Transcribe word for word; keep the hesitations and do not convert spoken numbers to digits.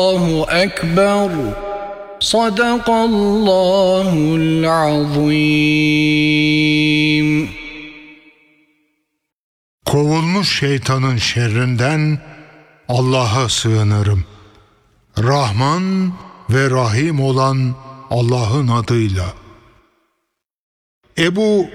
Allahu Ekber. Sadakallahul azim. Kovulmuş şeytanın şerrinden Allah'a sığınırım. Rahman ve Rahim olan Allah'ın adıyla. Ebu